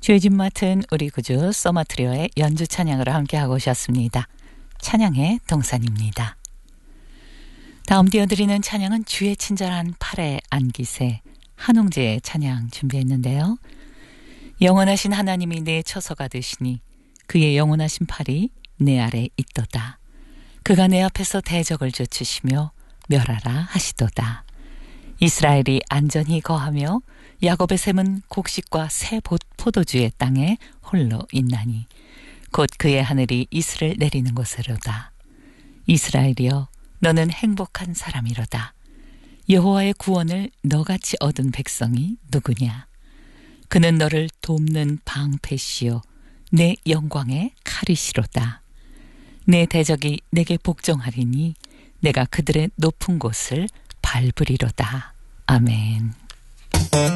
죄짐 맡은 우리 구주 소마트리오의 연주 찬양으로 함께하고 오셨습니다. 찬양의 동산입니다. 다음 띄워드리는 찬양은 주의 친절한 팔에 안기세 한홍재의 찬양 준비했는데요. 영원하신 하나님이 내 처소가 되시니 그의 영원하신 팔이 내 아래 있도다. 그가 내 앞에서 대적을 쫓으시며 멸하라 하시도다. 이스라엘이 안전히 거하며 야곱의 샘은 곡식과 새 포도주의 땅에 홀로 있나니 곧 그의 하늘이 이슬을 내리는 곳으로다. 이스라엘이여 너는 행복한 사람이로다. 여호와의 구원을 너같이 얻은 백성이 누구냐. 그는 너를 돕는 방패시요 내 영광의 칼이시로다. 내 대적이 내게 복종하리니 내가 그들의 높은 곳을 밟으리로다. 아멘.